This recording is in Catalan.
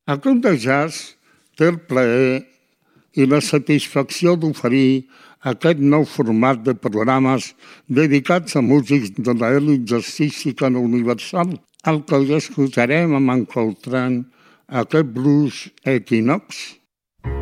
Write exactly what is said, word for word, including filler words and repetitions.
El Club de Jazz té el plaer i la satisfacció d'oferir aquest nou format de programes dedicats a músics de l'elit jazzística universal, el que escoltarem amb en Coltrane, aquest blues Equinox,